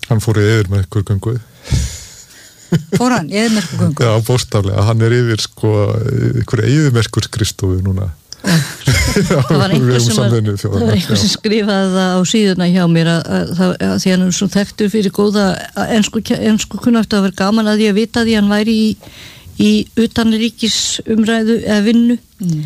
Hann fór í eyðimerkurgöngu. Fór hann í eyðimerkurgöngu? Já, bókstaflega. Hann yfir sko einhverju eyðimerkurskristofu núna. Það var einhver sem skrifaði það á síðuna hjá mér að því hann svo þekktur fyrir góða ensku kunnáttu að vera gaman að því að vita því hann væri í utanríkisumræðu eða vinnu.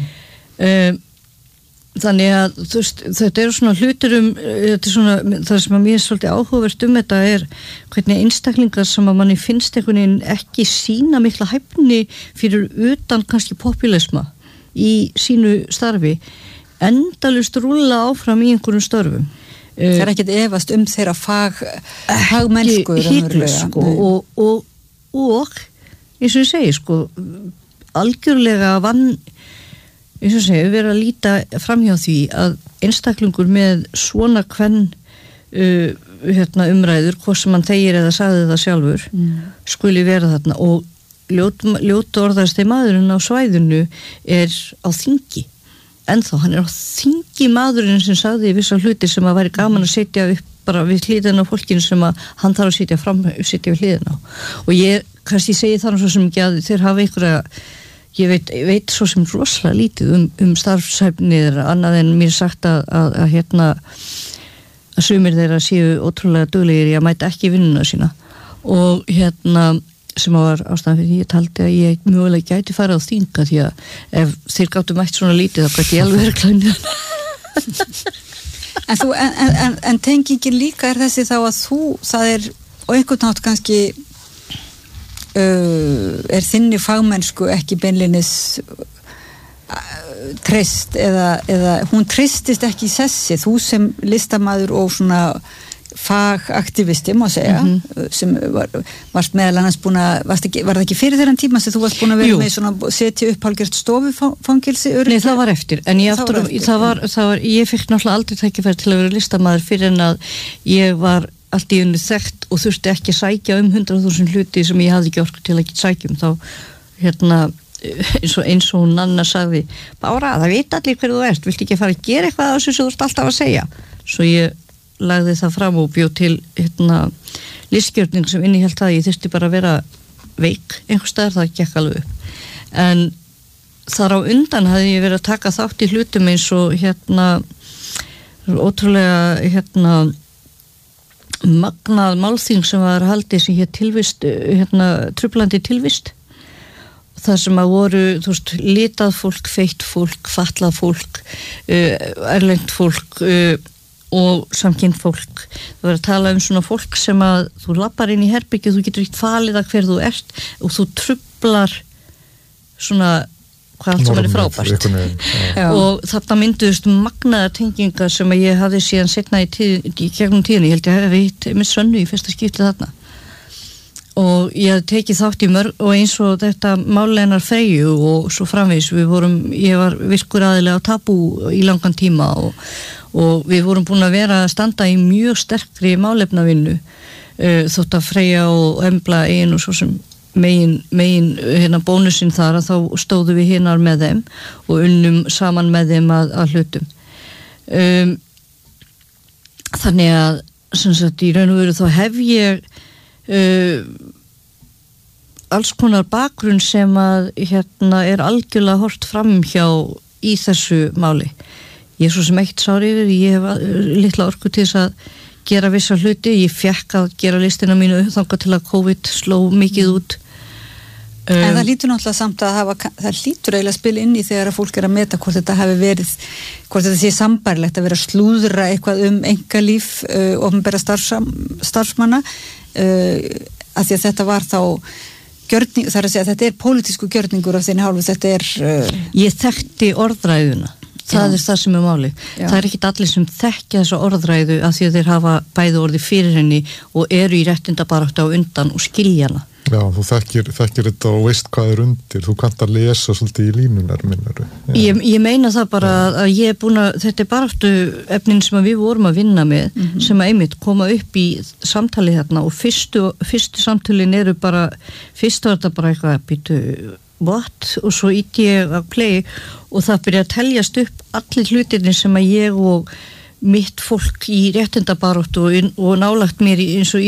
Þannig að þetta eru svona hlutir þetta er svona, það sem að mér er svolítið áhugavert þetta er hvernig einstaklingar sem að manni finnst einhvern veginn ekki sína mikla hæfni fyrir utan kannski populisma í sínu starfi endalaust rúlla áfram í einhverjum störfum. Það er ekkert efast þeirra fagmennsku hiklaust sko og eins og ég segi sko algjörlega eins og segja, vera að líta framhjá því að einstaklingur með svona umræður, hvort sem hann þegir eða sagði það sjálfur, skuli vera þarna og ljóta orðasti maðurinn á svæðinu er á þingi. Ennþá, hann er á þingi maðurinn sem sagði vissa hluti sem að væri gaman að setja upp bara við hliðina á fólkinu sem að hann þarf að setja við hliðina á. Og ég, kannski segi það svo sem ekki að þeir hafa einhverja ég veit svo sem rosalega lítið starfshæfnir annað en mér sagt að sumir þeirra séu ótrúlega duglegir í að mæta ekki vinnuna sína og sem var ástæðan fyrir því ég taldi að ég mögulega gæti fara á þinga því að ef þeir gáttu mætt svona lítið þá gæti ég alveg verið klænið. En tengingin líka er þessi þá að það er og einhvern nátt kannski er þinni fagmennsku ekki beinleinis treyst eða hún treystist ekki í sessi, þú sem listamaður og svona fagaktivisti má segja, sem varst meðal annars búin að var það ekki fyrir þeirran tíma sem þú varst búin að vera með svona setja upp hálfgjört stofufangilsi? Nei, það var eftir, en ég fikk náttúrulega aldrei tækifæri til að vera listamaður fyrir en að ég var allt í unni þekkt og þurfti ekki að sækja 100.000 hluti sem ég hafði ekki orku til að geta sækjum þá eins og hún Anna sagði Bára, það veit allir hver þú ert viltu ekki fara að gera eitthvað á þessu sem þú ert alltaf að segja svo ég lagði það fram og bjó til listgjörning sem innihélt það ég þurfti bara að vera veik einhvers staðar, það gekk alveg upp en þar á undan hafði ég verið að taka þátt í hlutum eins og ótrúlega magnað málþing sem var haldið sem hér tilvist trublandi tilvist það sem að voru litað fólk, feitt fólk, fatlað fólk erlent fólk og samkynnt fólk það var að tala svona fólk sem að þú lappar inn í herbergi þú getur ekki falið að hver þú ert og þú trublar svona hvað allt sem er frábært og þarna mynduðust magnaðar tengingar sem að ég hafði síðan setna í gegnum tíðinni, ég held ég að hitt með Sönnu í fyrsta skipti þarna og ég hafði tekið þátt í mörg og eins og þetta máleinar Freyju og svo framvegis ég var virkur aðilega á Tabú í langan tíma og við vorum búin að vera að standa í mjög sterkri málefnavinnu þótt að Freyja og Embla ein og svo sem megin bónusinn þar að þá stóðu við hinnar með þeim og unnum saman með þeim að hlutum þannig að sem sagt í raun og veru þá hef ég alls konar bakgrunn sem að er algjörlega hort fram hjá í þessu máli ég er svo sem ekkert sár yfir ég hef litla orku til þess að gera vissa hluti, ég fekk að gera listina mínu þangað til að COVID sló mikið út en það lítur náttúrulega samt að það lítur eiginlega að spila inn í þegar að fólk er að meta hvort þetta hafi verið hvort þetta sé sambærilegt að vera að slúðra eitthvað einkalíf opinberra starfsmanna af því að þetta var þá gjörning, það er að segja að þetta er pólitísku gjörningur af þinni hálfu, þetta er ég þekkti orðræðuna það er það sem er máli. Það er ekkit allir sem þekkja þessa orðræðu af því að þeir hafa bæði orði fyrir henni og eru í réttindabaráttu á undan og skilja hana. Já, þú þekkir þetta og veist hvað er undir. Þú kannt að lesa svolítið í línunar, minnaru. Ég meina það bara að ég er búin að, þetta er baráttu efnin sem við vorum að vinna með, sem að einmitt koma upp í samtali þarna og fyrstu samtölin eru bara, fyrst var þetta bara eitthvað, býtu, what? Og svo ítti ég að play og það byrja að teljast upp allir hlutirnir sem að ég og mitt fólk í réttindabaráttu og nálagt mér eins og